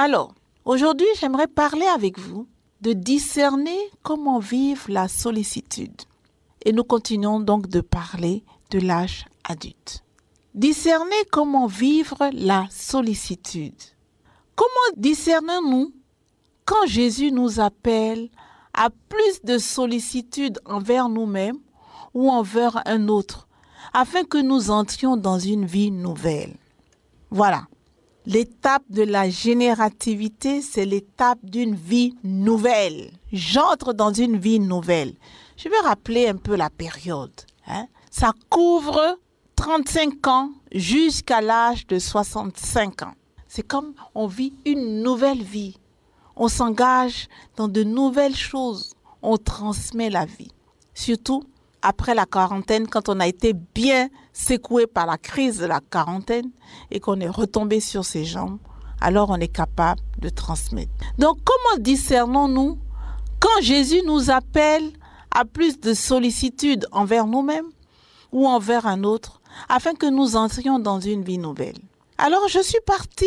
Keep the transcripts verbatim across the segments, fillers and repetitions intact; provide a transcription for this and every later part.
Alors, aujourd'hui, j'aimerais parler avec vous de discerner comment vivre la sollicitude. Et nous continuons donc de parler de l'âge adulte. Discerner comment vivre la sollicitude. Comment discernons-nous quand Jésus nous appelle à plus de sollicitude envers nous-mêmes ou envers un autre, afin que nous entrions dans une vie nouvelle? Voilà. L'étape de la générativité, c'est l'étape d'une vie nouvelle. J'entre dans une vie nouvelle. Je vais rappeler un peu la période. Hein. Ça couvre trente-cinq ans jusqu'à l'âge de soixante-cinq ans. C'est comme on vit une nouvelle vie. On s'engage dans de nouvelles choses. On transmet la vie. Surtout après la quarantaine, quand on a été bien secoué par la crise de la quarantaine et qu'on est retombé sur ses jambes, alors on est capable de transmettre. Donc, comment discernons-nous quand Jésus nous appelle à plus de sollicitude envers nous-mêmes ou envers un autre, afin que nous entrions dans une vie nouvelle? Alors, je suis partie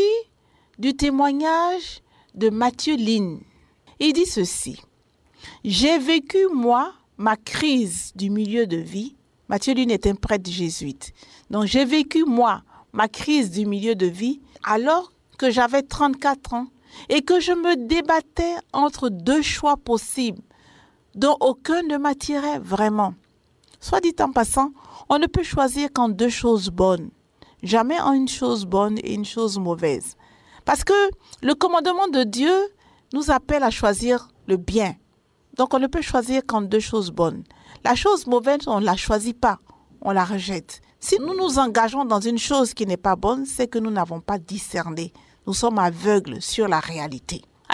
du témoignage de Mathieu Lin. Il dit ceci: « J'ai vécu, moi, ma crise du milieu de vie. » Mathieu Lin est un prêtre jésuite. Donc, j'ai vécu, moi, ma crise du milieu de vie alors que j'avais trente-quatre ans et que je me débattais entre deux choix possibles dont aucun ne m'attirait vraiment. Soit dit en passant, on ne peut choisir qu'en deux choses bonnes. Jamais en une chose bonne et une chose mauvaise. Parce que le commandement de Dieu nous appelle à choisir le bien. Donc, on ne peut choisir qu'en deux choses bonnes. La chose mauvaise, on ne la choisit pas, on la rejette. Si nous nous engageons dans une chose qui n'est pas bonne, c'est que nous n'avons pas discerné. Nous sommes aveugles sur la réalité.